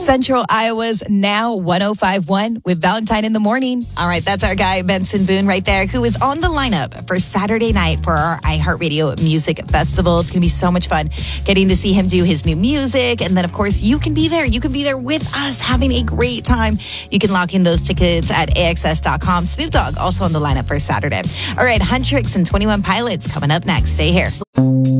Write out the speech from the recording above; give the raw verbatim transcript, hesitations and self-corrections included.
Central Iowa's Now one oh five point one with Valentine in the Morning. All right, that's our guy, Benson Boone, right there, who is on the lineup for Saturday night for our iHeartRadio Music Festival. It's going to be so much fun getting to see him do his new music. And then, of course, you can be there. You can be there with us having a great time. You can lock in those tickets at A X S dot com. Snoop Dogg also on the lineup for Saturday. All right, Huntrix and twenty-one Pilots coming up next. Stay here.